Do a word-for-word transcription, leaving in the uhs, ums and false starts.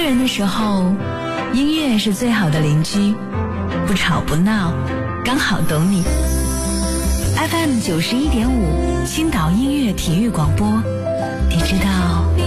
个人的时候，音乐是最好的邻居，不吵不闹，刚好懂你。F M 九十一点五，青岛音乐体育广播，你知道